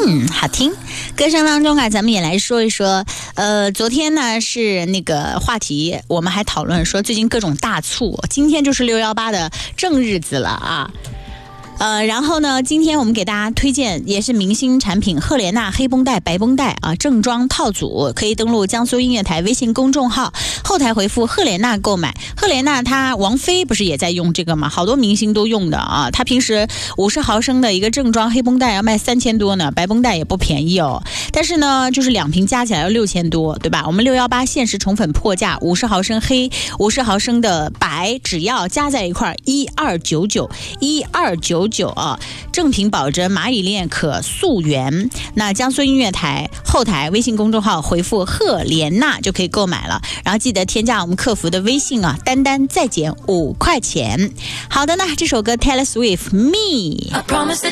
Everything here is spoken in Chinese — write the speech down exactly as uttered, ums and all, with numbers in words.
嗯，好听。歌声当中啊，咱们也来说一说，呃，昨天呢是那个话题，我们还讨论说最近各种大促，今天就是六幺八的正日子了啊。呃，然后呢，今天我们给大家推荐也是明星产品赫莲娜黑绷带、白绷带啊，正装套组，可以登录江苏音乐台微信公众号，后台回复赫莲娜购买。赫莲娜她王菲不是也在用这个吗？好多明星都用的啊。她平时五十毫升的一个正装黑绷带要卖三千多呢，白绷带也不便宜哦。但是呢，就是两瓶加起来要六千多，对吧？我们六幺八限时宠粉破价，五十毫升黑、五十毫升的白，只要加在一块一二九九，一二九九啊，正品保真，蚂蚁链可溯源。那江苏音乐台后台微信公众号回复赫莲娜就可以购买了，然后记得添加我们客服的微信啊，单单再减五块钱。好的呢，这首歌 Taylor Swift Me。